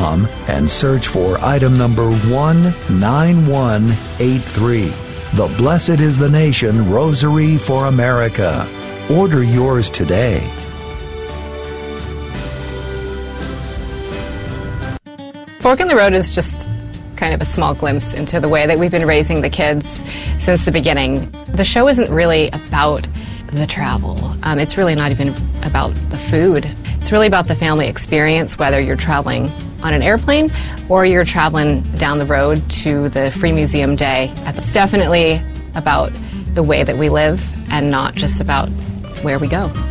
and search for item number 19183. The Blessed is the Nation Rosary for America. Order yours today. Fork in the Road is just kind of a small glimpse into the way that we've been raising the kids since the beginning. The show isn't really about the travel. It's really not even about the food. It's really about the family experience, whether you're traveling on an airplane or you're traveling down the road to the Free Museum Day. It's definitely about the way that we live and not just about where we go.